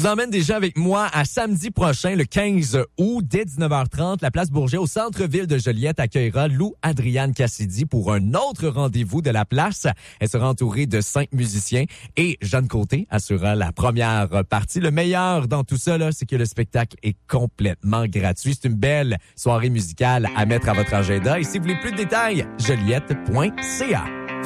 vous emmène déjà avec moi à samedi prochain, le 15 août, dès 19h30. La place Bourget au centre-ville de Joliette accueillera Lou Adrienne Cassidy pour un autre rendez-vous de la place. Elle sera entourée de 5 musiciens et Jeanne Côté assurera la première partie. Le meilleur dans tout ça, là, c'est que le spectacle est complètement gratuit. C'est une belle soirée musicale à mettre à votre agenda. Et si vous voulez plus de détails, joliette.ca.